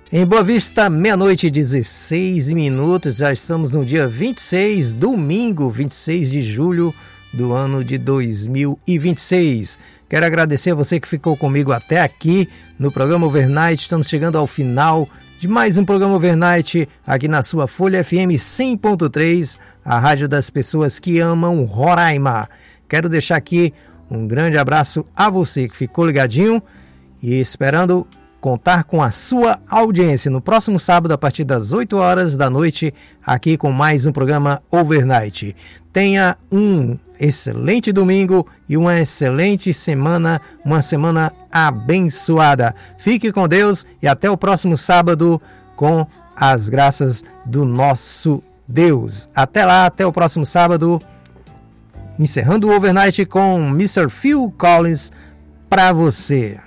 Em Boa Vista, meia-noite e 16 minutos, já estamos no dia 26, domingo 26 de julho do ano de 2026. Quero agradecer a você que ficou comigo até aqui no programa Overnight. Estamos chegando ao final de mais um programa Overnight aqui na sua Folha FM 100.3, a rádio das pessoas que amam Roraima. Quero deixar aqui um grande abraço a você que ficou ligadinho e esperando contar com a sua audiência no próximo sábado a partir das 8 horas da noite aqui com mais um programa Overnight. Tenha um excelente domingo e uma excelente semana, uma semana abençoada. Fique com Deus e até o próximo sábado com as graças do nosso Deus. Até lá, até o próximo sábado. Encerrando o Overnight com Mr. Phil Collins para você.